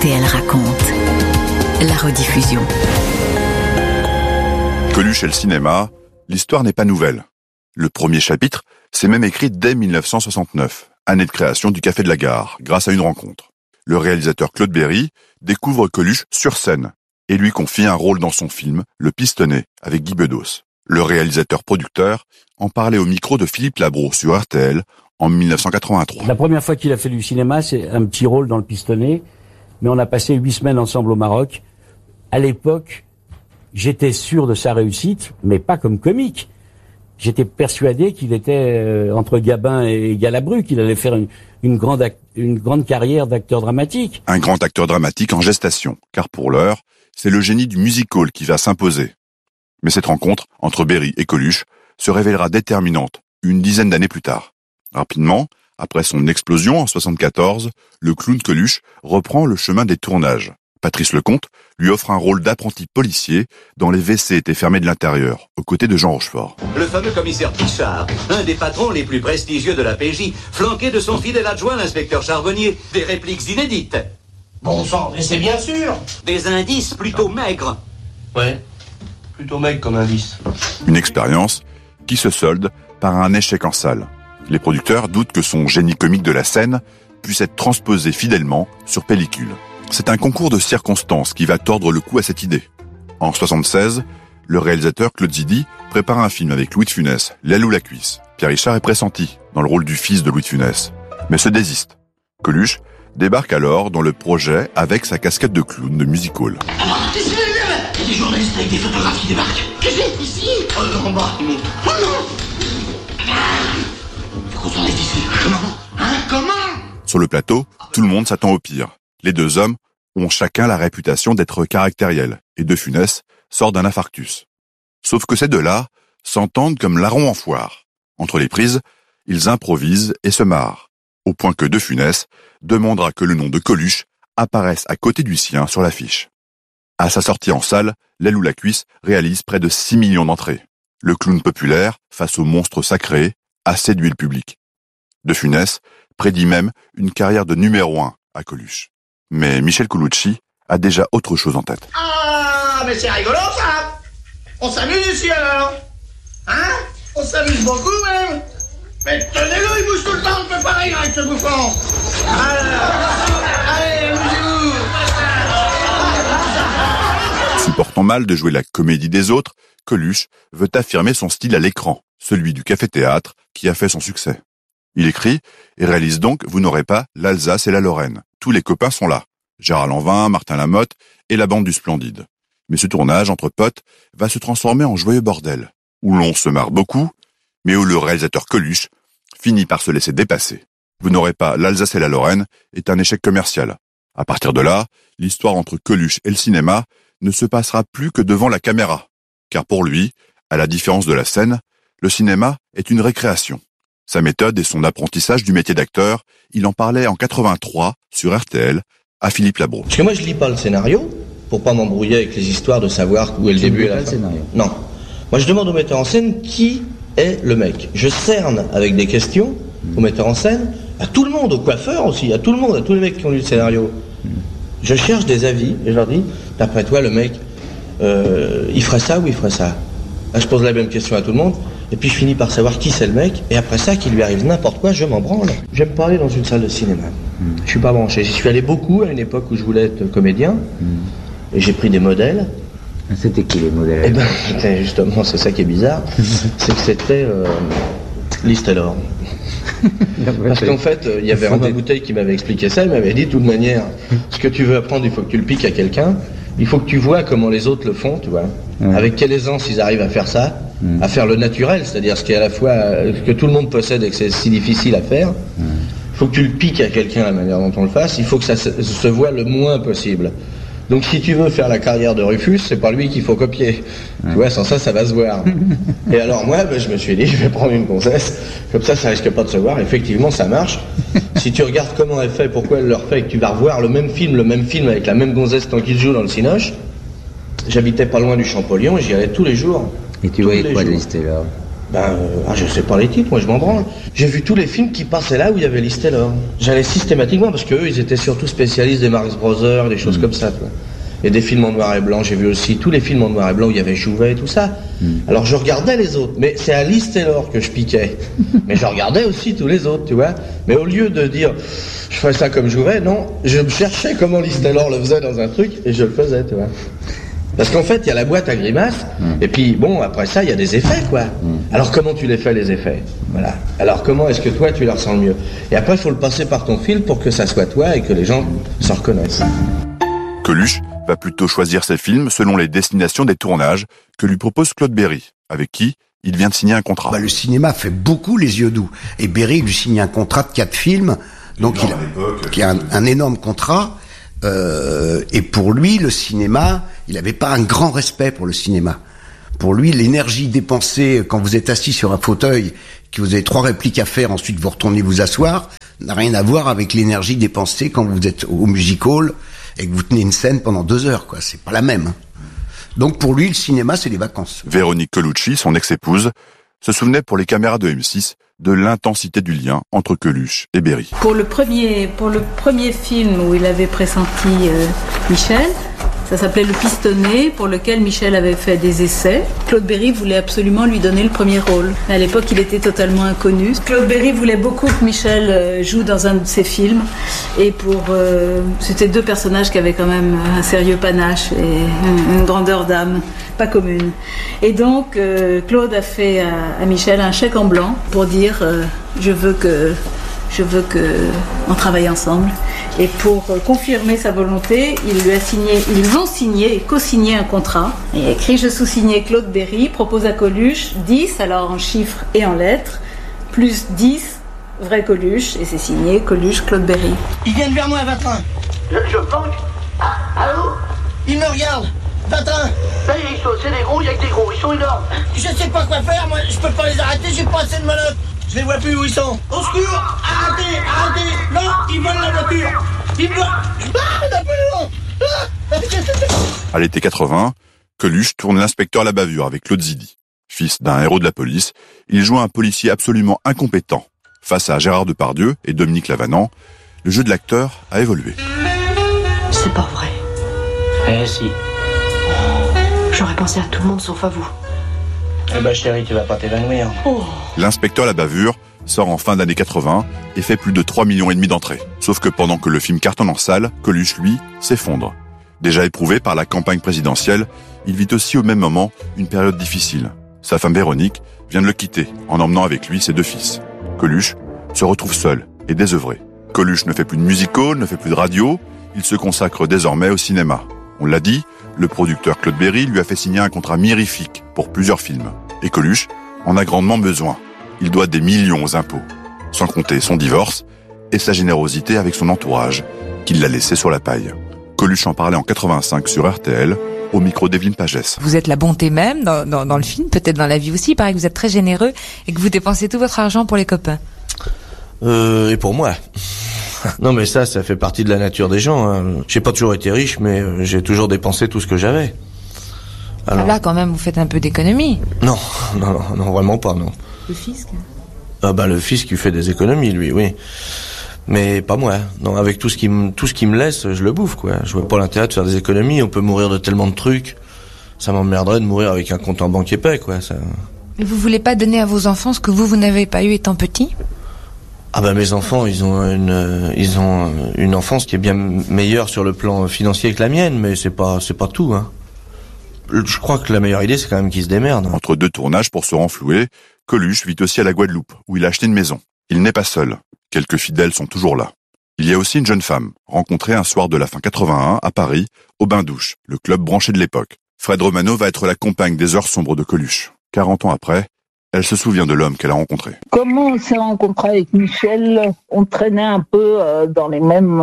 RTL raconte. La rediffusion. Coluche et le cinéma, l'histoire n'est pas nouvelle. Le premier chapitre s'est même écrit dès 1969, année de création du Café de la Gare, grâce à une rencontre. Le réalisateur Claude Berry découvre Coluche sur scène et lui confie un rôle dans son film Le Pistonnet avec Guy Bedos. Le réalisateur-producteur en parlait au micro de Philippe Labro sur RTL en 1983. La première fois qu'il a fait du cinéma, c'est un petit rôle dans Le Pistonnet, mais on a passé 8 semaines ensemble au Maroc. À l'époque, j'étais sûr de sa réussite, mais pas comme comique. J'étais persuadé qu'il était entre Gabin et Galabru, qu'il allait faire une grande carrière d'acteur dramatique. Un grand acteur dramatique en gestation, car pour l'heure, c'est le génie du music-hall qui va s'imposer. Mais cette rencontre entre Berry et Coluche se révélera déterminante une dizaine d'années plus tard. Rapidement, après son explosion en 1974, le clown Coluche reprend le chemin des tournages. Patrice Lecomte lui offre un rôle d'apprenti policier dont les WC étaient fermés de l'intérieur, aux côtés de Jean Rochefort. Le fameux commissaire Pichard, un des patrons les plus prestigieux de la PJ, flanqué de son fidèle adjoint, l'inspecteur Charbonnier, des répliques inédites. Bon sang, mais c'est bien sûr. Des indices plutôt maigres. Ouais, plutôt maigre comme indice. Une expérience qui se solde par un échec en salle. Les producteurs doutent que son génie comique de la scène puisse être transposé fidèlement sur pellicule. C'est un concours de circonstances qui va tordre le cou à cette idée. En 1976, le réalisateur Claude Zidi prépare un film avec Louis de Funès, L'aile ou la cuisse. Pierre Richard est pressenti dans le rôle du fils de Louis de Funès, mais se désiste. Coluche débarque alors dans le projet avec sa casquette de clown de music-hall. Qu'est-ce que c'est? Il y a des journalistes avec des photographes qui débarquent. Qu'est-ce que c'est ici? En bas, ils montent. Oh non! Faut qu'on s'en aille d'ici. Comment? Comment? Sur le plateau, tout le monde s'attend au pire. Les deux hommes ont chacun la réputation d'être caractériels, et De Funès sort d'un infarctus. Sauf que ces deux-là s'entendent comme larrons en foire. Entre les prises, ils improvisent et se marrent, au point que De Funès demandera que le nom de Coluche apparaisse à côté du sien sur l'affiche. À sa sortie en salle, L'aile ou la cuisse réalise près de 6 millions d'entrées. Le clown populaire, face au monstre sacré, a séduit le public. De Funès prédit même une carrière de numéro 1 à Coluche. Mais Michel Colucci a déjà autre chose en tête. Ah, mais c'est rigolo ça. On s'amuse ici alors. Hein? On s'amuse beaucoup même. Mais tenez-le, il bouge tout le temps, on ne peut pas rire avec ce bouffon. Allez, amusez-vous. Supportant mal de jouer la comédie des autres, Coluche veut affirmer son style à l'écran, celui du café-théâtre qui a fait son succès. Il écrit et réalise donc Vous n'aurez pas l'Alsace et la Lorraine. Tous les copains sont là. Gérard Lanvin, Martin Lamotte et la bande du Splendide. Mais ce tournage entre potes va se transformer en joyeux bordel, où l'on se marre beaucoup, mais où le réalisateur Coluche finit par se laisser dépasser. Vous n'aurez pas l'Alsace et la Lorraine est un échec commercial. À partir de là, l'histoire entre Coluche et le cinéma ne se passera plus que devant la caméra. Car pour lui, à la différence de la scène, le cinéma est une récréation. Sa méthode et son apprentissage du métier d'acteur, il en parlait en 83 sur RTL à Philippe Labro. Parce que moi je lis pas le scénario pour pas m'embrouiller avec les histoires de savoir où est le début et la fin. Non. Moi je demande au metteur en scène qui est le mec. Je cerne avec des questions au metteur en scène, à tout le monde, au coiffeur aussi, à tout le monde, à tous les mecs qui ont lu le scénario. Je cherche des avis et je leur dis, d'après toi le mec, il ferait ça ou il ferait ça? Là je pose la même question à tout le monde. Et puis je finis par savoir qui c'est le mec, et après ça, qu'il lui arrive n'importe quoi, je m'en branle. J'aime pas aller dans une salle de cinéma. Je suis pas branché. J'y suis allé beaucoup à une époque où je voulais être comédien, et j'ai pris des modèles. C'était qui les modèles? Eh ben, justement, c'est ça qui est bizarre, c'est que c'était Liz Taylor. Parce qu'en fait, il y avait Romain Bouteille qui m'avait expliqué ça, il m'avait dit de toute manière, ce que tu veux apprendre, il faut que tu le piques à quelqu'un, il faut que tu vois comment les autres le font, tu vois. Avec quelle aisance ils arrivent à faire ça, à faire le naturel, c'est-à-dire ce qui est à la fois ce que tout le monde possède et que c'est si difficile à faire. Il faut que tu le piques à quelqu'un la manière dont on le fasse, il faut que ça se voit le moins possible. Donc si tu veux faire la carrière de Rufus, c'est pas lui qu'il faut copier. Tu vois, sans ça, ça va se voir. Et alors moi, je me suis dit, je vais prendre une gonzesse, comme ça risque pas de se voir. Effectivement, ça marche. Si tu regardes comment elle fait, pourquoi elle le refait, et que tu vas revoir le même film avec la même gonzesse tant qu'il joue dans le Cinoche, j'habitais pas loin du Champollion et j'y allais tous les jours. Et tu voyais quoi de Liz Taylor? Je sais pas les titres, moi je m'en branle. J'ai vu tous les films qui passaient là où il y avait Liz Taylor. J'allais systématiquement parce qu'eux, ils étaient surtout spécialistes des Marx Brothers, des choses comme ça, quoi. Et des films en noir et blanc. J'ai vu aussi tous les films en noir et blanc où il y avait Jouvet et tout ça. Alors je regardais les autres, mais c'est à Liz Taylor que je piquais. Mais je regardais aussi tous les autres, tu vois. Mais au lieu de dire je ferais ça comme Jouvet, non, je cherchais comment Liz Taylor le faisait dans un truc et je le faisais, tu vois. Parce qu'en fait, il y a la boîte à grimaces, et puis bon, après ça, il y a des effets, quoi. Alors comment tu les fais, les effets? Voilà. Alors comment est-ce que toi, tu les ressens le mieux? Et après, il faut le passer par ton fil pour que ça soit toi et que les gens s'en reconnaissent. Coluche va plutôt choisir ses films selon les destinations des tournages que lui propose Claude Berry, avec qui il vient de signer un contrat. Le cinéma fait beaucoup les yeux doux. Et Berry lui signe un contrat de 4 films, donc il a un énorme contrat. Et pour lui, le cinéma, il n'avait pas un grand respect pour le cinéma. Pour lui, l'énergie dépensée quand vous êtes assis sur un fauteuil, que vous avez 3 répliques à faire, ensuite vous retournez vous asseoir, n'a rien à voir avec l'énergie dépensée quand vous êtes au music hall et que vous tenez une scène pendant 2 heures, quoi. C'est pas la même. Donc pour lui, le cinéma, c'est les vacances. Véronique Colucci, son ex-épouse, se souvenait pour les caméras de M6 de l'intensité du lien entre Coluche et Berry. Pour le premier film où il avait pressenti Michel, ça s'appelait Le Pistonné, pour lequel Michel avait fait des essais. Claude Berry voulait absolument lui donner le premier rôle. À l'époque, il était totalement inconnu. Claude Berry voulait beaucoup que Michel joue dans un de ses films. Et c'était 2 personnages qui avaient quand même un sérieux panache et une grandeur d'âme pas commune. Et donc, Claude a fait à Michel un chèque en blanc pour dire je veux que on travaille ensemble. Et pour confirmer sa volonté, ils ont signé et co-signé un contrat. Et écrit je sous-signais Claude Berry, propose à Coluche 10, alors en chiffres et en lettres, plus 10, vrai Coluche, et c'est signé Coluche Claude Berry. Ils viennent vers moi, Vatrin. Je planque. Allô? Ils me regardent. Vatrin. Là, c'est des gros, il y a que des gros, ils sont énormes. Je sais pas quoi faire, moi, je peux pas les arrêter, j'ai pas assez de menottes. Je les vois plus où ils sont. Au secours! Arrêtez! Non, ils volent la voiture! Ils volent... À l'été 80, Coluche tourne L'inspecteur à la bavure avec Claude Zidi. Fils d'un héros de la police, il joue un policier absolument incompétent. Face à Gérard Depardieu et Dominique Lavanant, le jeu de l'acteur a évolué. C'est pas vrai. Eh si. J'aurais pensé à tout le monde sauf à vous. Eh ben chérie, tu vas pas t'évanouir. L'inspecteur à la bavure sort en fin d'année 80 et fait plus de 3,5 millions d'entrées. Sauf que pendant que le film cartonne en salle, Coluche, lui, s'effondre. Déjà éprouvé par la campagne présidentielle, il vit aussi au même moment une période difficile. Sa femme Véronique vient de le quitter en emmenant avec lui ses 2 fils. Coluche se retrouve seul et désœuvré. Coluche ne fait plus de musical, ne fait plus de radio, il se consacre désormais au cinéma. On l'a dit, le producteur Claude Berry lui a fait signer un contrat mirifique pour plusieurs films. Et Coluche en a grandement besoin. Il doit des millions aux impôts. Sans compter son divorce et sa générosité avec son entourage, qu'il l'a laissé sur la paille. Coluche en parlait en 85 sur RTL, au micro d'Evelyne Pagès. Vous êtes la bonté même dans le film, peut-être dans la vie aussi. Il paraît que vous êtes très généreux et que vous dépensez tout votre argent pour les copains. Et pour moi. Non mais ça fait partie de la nature des gens. Hein. J'ai pas toujours été riche, mais j'ai toujours dépensé tout ce que j'avais. Alors... Là, quand même, vous faites un peu d'économie. Non, vraiment pas, non. Le fisc? Le fisc, il fait des économies, lui, oui. Mais pas moi. Non, avec tout ce qui me laisse, je le bouffe, quoi. Je vois pas l'intérêt de faire des économies. On peut mourir de tellement de trucs. Ça m'emmerderait de mourir avec un compte en banque épais, quoi. Ça... Mais vous voulez pas donner à vos enfants ce que vous n'avez pas eu étant petit? Mes enfants, ils ont une enfance qui est bien meilleure sur le plan financier que la mienne, mais c'est pas tout, hein. Je crois que la meilleure idée, c'est quand même qu'ils se démerdent. Entre 2 tournages pour se renflouer, Coluche vit aussi à la Guadeloupe, où il a acheté une maison. Il n'est pas seul. Quelques fidèles sont toujours là. Il y a aussi une jeune femme, rencontrée un soir de la fin 81, à Paris, au Bain-Douche, le club branché de l'époque. Fred Romano va être la compagne des heures sombres de Coluche. 40 ans après, elle se souvient de l'homme qu'elle a rencontré. Comment on s'est rencontré avec Michel? On traînait un peu dans les mêmes...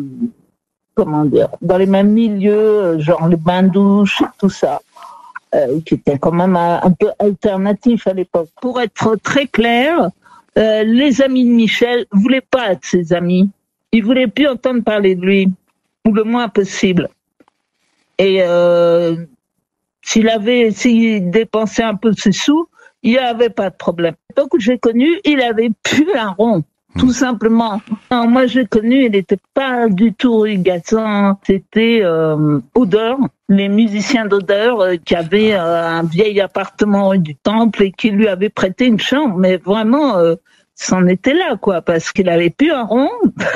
dans les mêmes milieux, genre les bains-douches, tout ça, qui était quand même un peu alternatif à l'époque. Pour être très clair, les amis de Michel voulaient pas être ses amis. Ils voulaient plus entendre parler de lui, ou le moins possible. Et s'il dépensait un peu ses sous, Il n'y avait pas de problème. À l'époque où j'ai connu, il avait plus un rond. Tout simplement. Non, moi, j'ai connu, il n'était pas du tout agaçant. C'était Odeur, les musiciens d'Odeur qui avaient un vieil appartement rue du Temple et qui lui avaient prêté une chambre. Mais vraiment, c'en était là, quoi, parce qu'il avait plus un rond,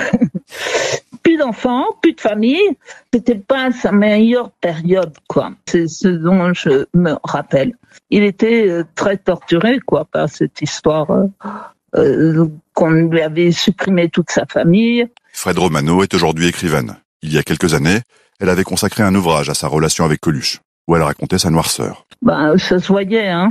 plus d'enfants, plus de famille. C'était pas sa meilleure période, quoi. C'est ce dont je me rappelle. Il était très torturé, quoi, par cette histoire. Qu'on lui avait supprimé toute sa famille. Fred Romano est aujourd'hui écrivaine. Il y a quelques années, elle avait consacré un ouvrage à sa relation avec Coluche, où elle racontait sa noirceur. Ça se voyait, hein.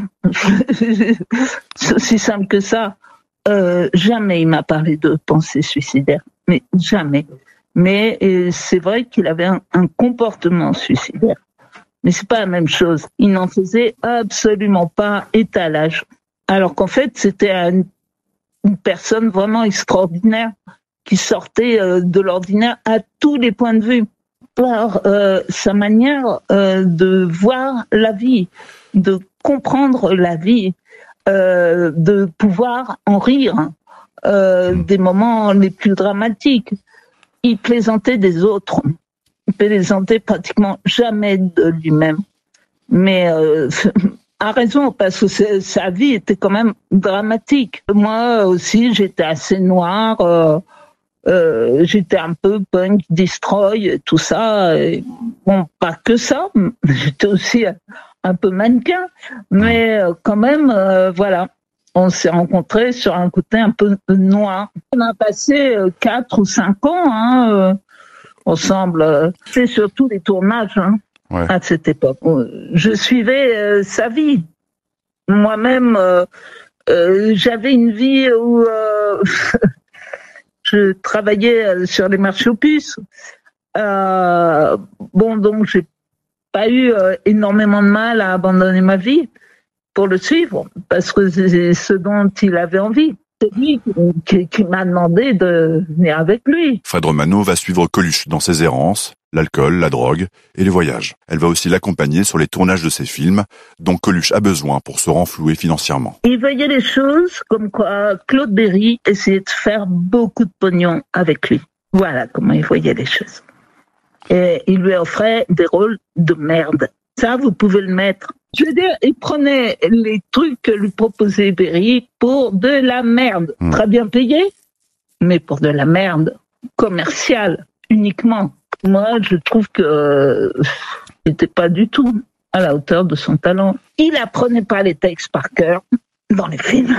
C'est aussi simple que ça. Jamais il m'a parlé de pensée suicidaire. Mais jamais. Mais c'est vrai qu'il avait un comportement suicidaire. Mais c'est pas la même chose. Il n'en faisait absolument pas étalage. Alors qu'en fait, c'était une personne vraiment extraordinaire qui sortait de l'ordinaire à tous les points de vue par sa manière de voir la vie, de comprendre la vie, de pouvoir en rire des moments les plus dramatiques. Il plaisantait des autres, il plaisantait pratiquement jamais de lui-même. Mais a raison, parce que sa vie était quand même dramatique. Moi aussi, j'étais assez noire, j'étais un peu punk, destroy, tout ça. Et bon, pas que ça, j'étais aussi un peu mannequin, mais quand même, voilà. On s'est rencontrés sur un côté un peu noir. On a passé 4 ou 5 ans ensemble. C'est surtout les tournages. Ouais. À cette époque. Je suivais sa vie. Moi-même, j'avais une vie où je travaillais sur les marchés aux puces. Donc j'ai pas eu énormément de mal à abandonner ma vie pour le suivre, parce que c'est ce dont il avait envie. C'est lui qui m'a demandé de venir avec lui. Fred Romano va suivre Coluche dans ses errances, l'alcool, la drogue et les voyages. Elle va aussi l'accompagner sur les tournages de ses films, dont Coluche a besoin pour se renflouer financièrement. Il voyait les choses comme quoi Claude Berry essayait de faire beaucoup de pognon avec lui. Voilà comment il voyait les choses. Et il lui offrait des rôles de merde. Ça, vous pouvez le mettre. Je veux dire, il prenait les trucs que lui proposait Berry pour de la merde. Très bien payé, mais pour de la merde commerciale uniquement. Moi, je trouve que il n'était pas du tout à la hauteur de son talent. Il apprenait pas les textes par cœur dans les films.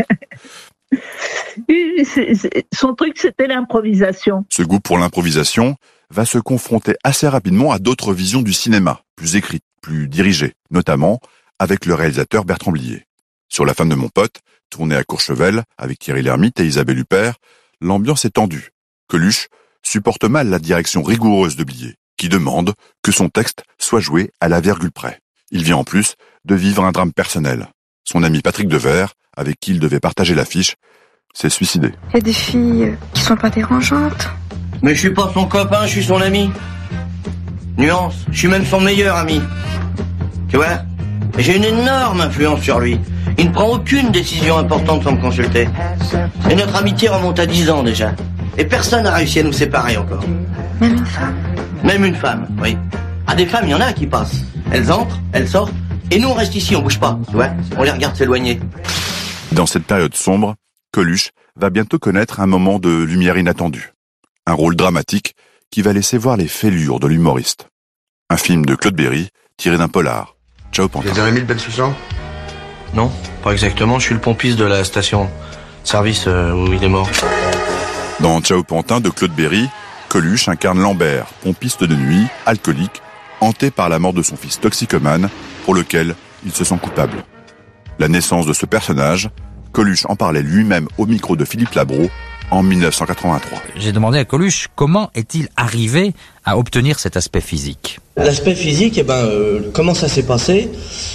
Son truc, c'était l'improvisation. Ce goût pour l'improvisation va se confronter assez rapidement à d'autres visions du cinéma, plus écrites, plus dirigées, notamment avec le réalisateur Bertrand Blier. Sur La femme de mon pote, tournée à Courchevel avec Thierry Lhermitte et Isabelle Huppert, l'ambiance est tendue. Coluche supporte mal la direction rigoureuse de Blier, qui demande que son texte soit joué à la virgule près. Il vient en plus de vivre un drame personnel. Son ami Patrick Devers, avec qui il devait partager l'affiche, s'est suicidé. Il y a des filles qui sont pas dérangeantes. Mais je suis pas son copain, je suis son ami. Nuance, je suis même son meilleur ami. Tu vois ? J'ai une énorme influence sur lui. Il ne prend aucune décision importante sans me consulter. Et notre amitié remonte à 10 ans déjà. Et personne n'a réussi à nous séparer encore. Même une femme ? Même une femme, oui. Ah, des femmes, il y en a qui passent. Elles entrent, elles sortent, et nous on reste ici, on bouge pas, tu vois ? On les regarde s'éloigner. Dans cette période sombre, Coluche va bientôt connaître un moment de lumière inattendue. Un rôle dramatique qui va laisser voir les fêlures de l'humoriste. Un film de Claude Berry tiré d'un polar. Ciao Pantin. Vous avez mis le Bensusan ? Non, pas exactement, je suis le pompiste de la station service où il est mort. Dans Ciao Pantin de Claude Berry, Coluche incarne Lambert, pompiste de nuit, alcoolique, hanté par la mort de son fils toxicomane, pour lequel il se sent coupable. La naissance de ce personnage, Coluche en parlait lui-même au micro de Philippe Labro en 1983. J'ai demandé à Coluche comment est-il arrivé à obtenir cet aspect physique. L'aspect physique, comment ça s'est passé ?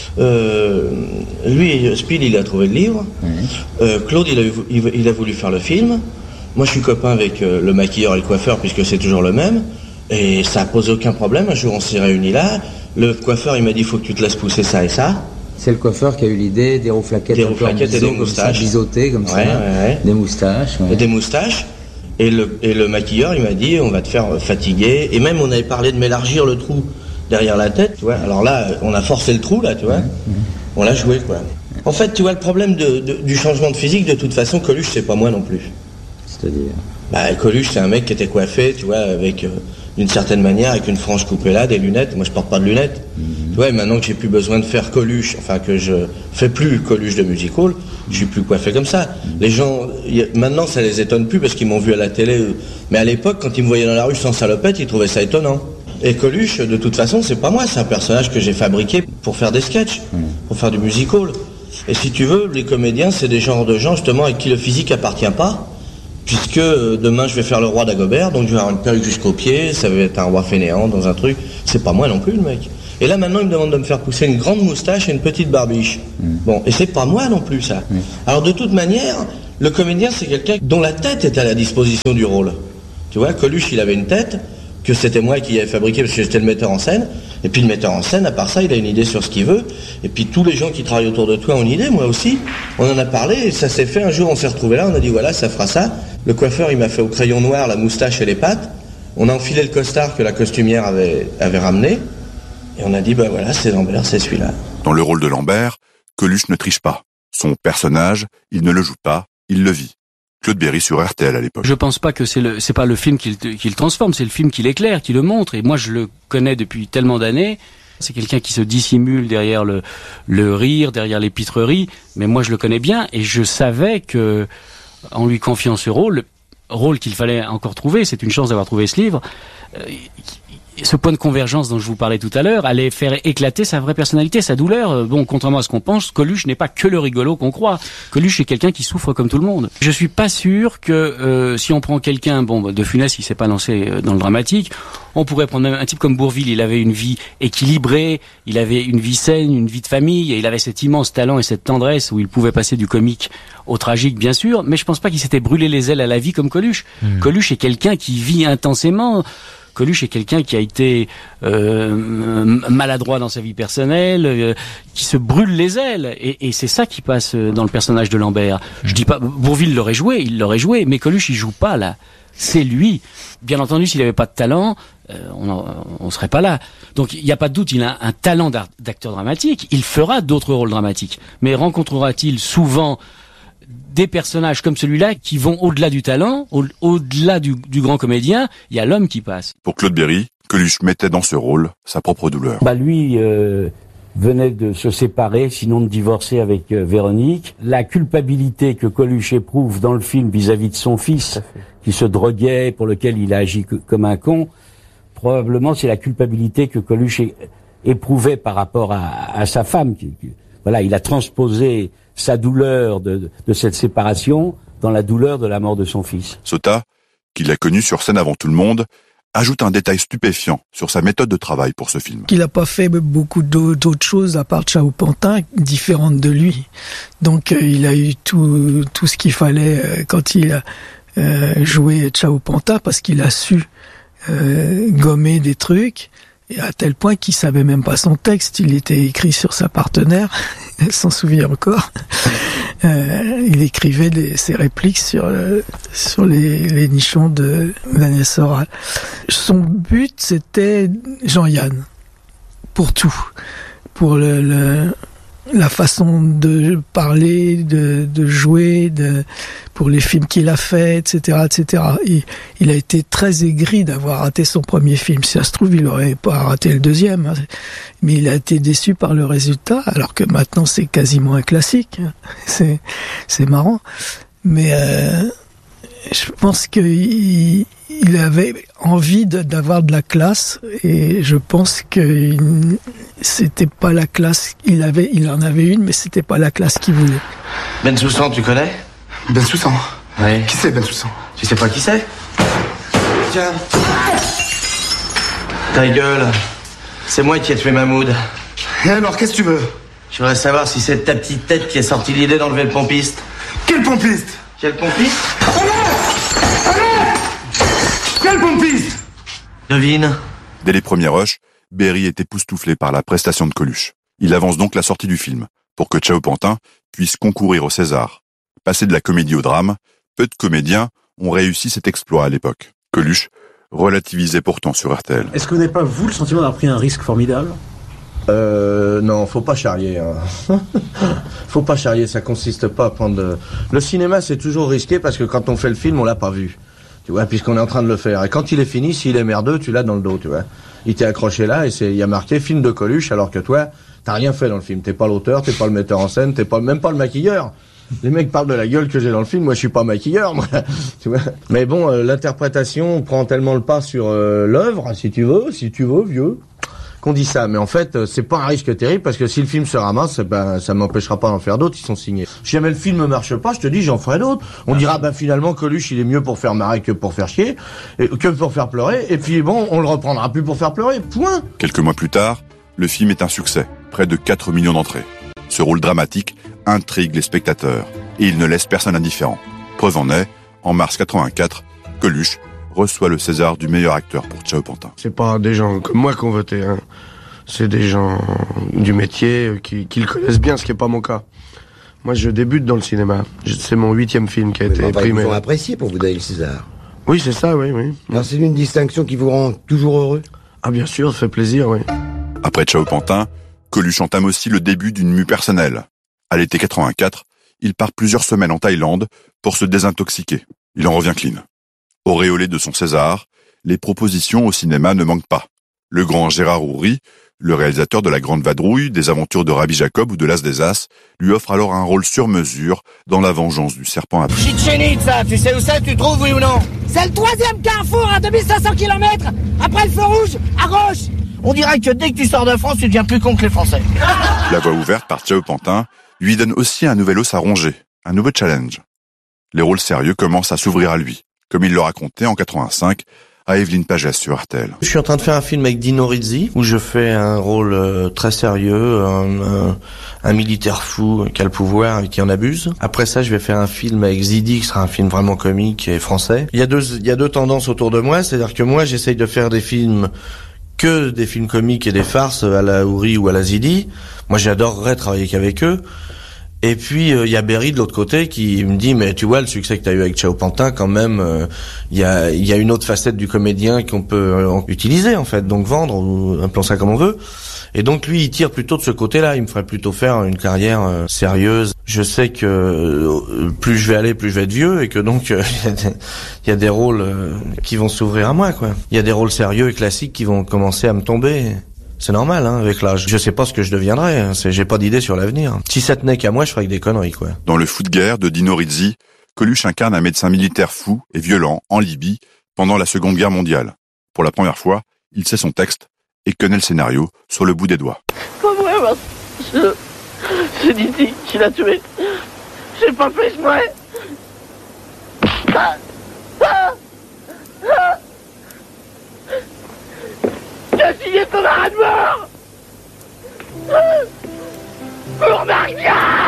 Lui, Spiel, il a trouvé le livre. Claude, il a voulu faire le film. Moi, je suis copain avec le maquilleur et le coiffeur, puisque c'est toujours le même. Et ça a posé aucun problème. Un jour, on s'est réunis là. Le coiffeur, il m'a dit, il faut que tu te laisses pousser ça et ça. C'est le coiffeur qui a eu l'idée des rouflaquettes, et des moustaches. Biseautées comme ça. Des moustaches. Et des moustaches. Et le maquilleur, il m'a dit, on va te faire fatiguer. Et même, on avait parlé de m'élargir le trou derrière la tête, tu vois. Alors là, on a forcé le trou, là, tu vois. On l'a joué, quoi. En fait, tu vois, le problème du changement de physique, de toute façon, Coluche, c'est pas moi non plus. C'est-à-dire Coluche, c'est un mec qui était coiffé, tu vois, avec, d'une certaine manière, avec une frange coupée là, des lunettes. Moi, je porte pas de lunettes. Tu vois, et maintenant que j'ai plus besoin de faire Coluche, enfin, que je fais plus Coluche de Music Hall, je suis plus coiffé comme ça. Les gens, maintenant, ça les étonne plus parce qu'ils m'ont vu à la télé. Mais à l'époque, quand ils me voyaient dans la rue sans salopette, ils trouvaient ça étonnant. Et Coluche, de toute façon, c'est pas moi, c'est un personnage que j'ai fabriqué pour faire des sketchs, pour faire du music hall. Et si tu veux, les comédiens, c'est des genres de gens, justement, avec qui le physique appartient pas, puisque demain, je vais faire le roi d'Agobert, donc je vais avoir une perruque jusqu'aux pieds, ça va être un roi fainéant dans un truc. C'est pas moi non plus, le mec. Et là, maintenant, il me demande de me faire pousser une grande moustache et une petite barbiche. Bon, et c'est pas moi non plus, ça. Alors, de toute manière, le comédien, c'est quelqu'un dont la tête est à la disposition du rôle. Tu vois, Coluche, il avait une tête, que c'était moi qui l'avais fabriqué parce que j'étais le metteur en scène. Et puis le metteur en scène, à part ça, il a une idée sur ce qu'il veut. Et puis tous les gens qui travaillent autour de toi ont une idée, moi aussi. On en a parlé et ça s'est fait. Un jour, on s'est retrouvés là, on a dit voilà, ça fera ça. Le coiffeur, il m'a fait au crayon noir la moustache et les pattes. On a enfilé le costard que la costumière avait ramené. Et on a dit bah voilà, c'est Lambert, c'est celui-là. Dans le rôle de Lambert, Coluche ne triche pas. Son personnage, il ne le joue pas, il le vit. Claude Berry sur RTL à l'époque. Je pense pas que c'est pas le film qui le transforme, c'est le film qui l'éclaire, qui le montre. Et moi, je le connais depuis tellement d'années. C'est quelqu'un qui se dissimule derrière le rire, derrière l'épitrerie. Mais moi, je le connais bien et je savais que, en lui confiant ce rôle qu'il fallait encore trouver, c'est une chance d'avoir trouvé ce livre, ce point de convergence dont je vous parlais tout à l'heure allait faire éclater sa vraie personnalité, sa douleur. Bon, contrairement à ce qu'on pense, Coluche n'est pas que le rigolo qu'on croit. Coluche est quelqu'un qui souffre comme tout le monde. Je suis pas sûr que si on prend quelqu'un, De Funès, il s'est pas lancé dans le dramatique, on pourrait prendre même un type comme Bourvil. Il avait une vie équilibrée, il avait une vie saine, une vie de famille, et il avait cet immense talent et cette tendresse où il pouvait passer du comique au tragique, bien sûr, mais je pense pas qu'il s'était brûlé les ailes à la vie comme Coluche. Coluche est quelqu'un qui vit intensément. Coluche est quelqu'un qui a été maladroit dans sa vie personnelle, qui se brûle les ailes, et c'est ça qui passe dans le personnage de Lambert. Je dis pas, Bourvil il l'aurait joué, mais Coluche il joue pas là. C'est lui. Bien entendu, s'il avait pas de talent, on serait pas là. Donc il n'y a pas de doute, il a un talent d'acteur dramatique. Il fera d'autres rôles dramatiques, mais rencontrera-t-il souvent des personnages comme celui-là qui vont au-delà du talent, au-delà du grand comédien, il y a l'homme qui passe. Pour Claude Berry, Coluche mettait dans ce rôle sa propre douleur. Lui venait de se séparer, sinon de divorcer avec Véronique. La culpabilité que Coluche éprouve dans le film vis-à-vis de son fils, qui se droguait, pour lequel il a agi comme un con, probablement c'est la culpabilité que Coluche éprouvait par rapport à sa femme. Voilà, il a transposé sa douleur de cette séparation dans la douleur de la mort de son fils. Ciotat, qui l'a connu sur scène avant tout le monde, ajoute un détail stupéfiant sur sa méthode de travail pour ce film. Il n'a pas fait beaucoup d'autres choses à part Ciao Pantin, différentes de lui. Donc il a eu tout ce qu'il fallait quand il a joué Ciao Pantin, parce qu'il a su gommer des trucs, et à tel point qu'il savait même pas son texte. Il était écrit sur sa partenaire, elle s'en souvient encore. Il écrivait ses répliques sur les nichons de Daniel Soral. Son but, c'était Jean-Yann, pour tout, pour la façon de parler, de jouer, pour les films qu'il a fait, etc., etc. Et il a été très aigri d'avoir raté son premier film. Si ça se trouve, il n'aurait pas raté le deuxième, hein. Mais il a été déçu par le résultat, alors que maintenant c'est quasiment un classique. C'est marrant. Mais je pense qu'il avait envie d'avoir de la classe, et je pense que c'était pas la classe. Il en avait une, mais c'était pas la classe qu'il voulait. Bensoussan, tu connais? Bensoussan? Oui. Qui c'est Bensoussan? Tu sais pas qui c'est? Tiens. Ta gueule. C'est moi qui ai tué Mahmoud. Et alors, qu'est-ce que tu veux? Je voudrais savoir si c'est ta petite tête qui a sorti l'idée d'enlever le pompiste. Quel pompiste? Quel pompiste? Quel pompiste? Devine. Dès les premiers rushs, Berry est époustouflé par la prestation de Coluche. Il avance donc la sortie du film, pour que Ciao Pantin puisse concourir au César. Passer de la comédie au drame, peu de comédiens ont réussi cet exploit à l'époque. Coluche relativisait pourtant sur RTL. Est-ce que vous n'avez pas, vous, le sentiment d'avoir pris un risque formidable ? Non, faut pas charrier. Hein. Faut pas charrier, ça consiste pas à prendre... Le cinéma, c'est toujours risqué parce que quand on fait le film, on l'a pas vu. Tu vois, puisqu'on est en train de le faire. Et quand il est fini, s'il est merdeux, tu l'as dans le dos, tu vois. Il t'est accroché là et il y a marqué film de Coluche, alors que toi, t'as rien fait dans le film. T'es pas l'auteur, t'es pas le metteur en scène, t'es pas même pas le maquilleur. Les mecs parlent de la gueule que j'ai dans le film, moi je suis pas maquilleur, moi. Tu vois. Mais bon, l'interprétation prend tellement le pas sur l'œuvre, si tu veux, vieux, qu'on dit ça. Mais en fait, c'est pas un risque terrible parce que si le film se ramasse, ben ça m'empêchera pas d'en faire d'autres, ils sont signés. Si jamais le film ne marche pas, je te dis, j'en ferai d'autres. On dira, ben finalement, Coluche, il est mieux pour faire marrer que pour faire chier, que pour faire pleurer. Et puis bon, on le reprendra plus pour faire pleurer. Point. Quelques mois plus tard, le film est un succès, près de 4 millions d'entrées. Ce rôle dramatique intrigue les spectateurs et il ne laisse personne indifférent. Preuve en est, en mars 84, Coluche reçoit le César du meilleur acteur pour Ciao Pantin. C'est pas des gens comme moi qui ont voté, hein. C'est des gens du métier qui le connaissent bien, ce qui est pas mon cas. Moi, je débute dans le cinéma. C'est mon 8e film qui a été primé. Ils ont apprécié pour vous donner le César. Oui, c'est ça, oui. Alors, c'est une distinction qui vous rend toujours heureux? Ah, bien sûr, ça fait plaisir, oui. Après Ciao Pantin, Coluche entame aussi le début d'une mue personnelle. À l'été 84, il part plusieurs semaines en Thaïlande pour se désintoxiquer. Il en revient clean. Auréolé de son César, les propositions au cinéma ne manquent pas. Le grand Gérard Houry, le réalisateur de La Grande Vadrouille, des Aventures de Rabbi Jacob ou de L'As des As, lui offre alors un rôle sur mesure dans La Vengeance du Serpent à Plumes. Chichen ça, tu sais où c'est, tu trouves, oui ou non? C'est le 3e carrefour à 2500 km, après le feu rouge, à gauche. On dirait que dès que tu sors de France, tu deviens plus con que les Français. La voie ouverte par Ciao Pantin lui donne aussi un nouvel os à ronger, un nouveau challenge. Les rôles sérieux commencent à s'ouvrir à lui, comme il le racontait en 85 à Evelyne Pagès sur RTL. Je suis en train de faire un film avec Dino Rizzi, où je fais un rôle très sérieux, un militaire fou qui a le pouvoir et qui en abuse. Après ça, je vais faire un film avec Zidi, qui sera un film vraiment comique et français. Il y a deux tendances autour de moi, c'est-à-dire que moi, j'essaye de faire des films comiques et des farces à la Houry ou à la Zidi. Moi, j'adorerais travailler qu'avec eux. Et puis il y a Berry de l'autre côté qui me dit, mais tu vois le succès que tu as eu avec Ciao Pantin, quand même il y a une autre facette du comédien qu'on peut utiliser en fait, donc vendre ou appelons ça comme on veut. Et donc lui il tire plutôt de ce côté-là, il me ferait plutôt faire une carrière sérieuse. Je sais que plus je vais aller, plus je vais être vieux et que donc il y a des rôles qui vont s'ouvrir à moi quoi. Il y a des rôles sérieux et classiques qui vont commencer à me tomber. C'est normal, hein, avec l'âge. Je sais pas ce que je deviendrai, hein. J'ai pas d'idée sur l'avenir. Si ça tenait qu'à moi, je ferais que des conneries, quoi. Dans Le Fou de guerre de Dino Rizzi, Coluche incarne un médecin militaire fou et violent en Libye pendant la Seconde Guerre mondiale. Pour la première fois, il sait son texte et connaît le scénario sur le bout des doigts. Pas vrai, c'est Didi qui l'a tué. J'ai pas fait exprès. T'as signé ton arrêt de mort. Pour Maria.